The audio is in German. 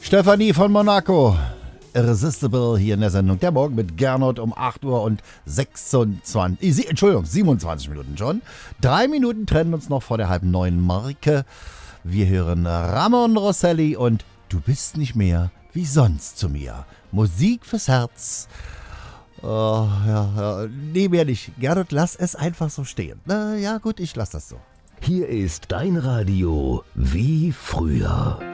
Stefanie von Monaco. Irresistible hier in der Sendung Der Morgen mit Gernot um 8 Uhr und 27 Minuten schon. 3 Minuten trennen uns noch vor der halben 9 Marke. Wir hören Ramon Rosselli und Du bist nicht mehr wie sonst zu mir. Musik fürs Herz. Nee, mehr nicht. Gernot, lass es einfach so stehen. Ja gut, ich lass das so. Hier ist dein Radio wie früher.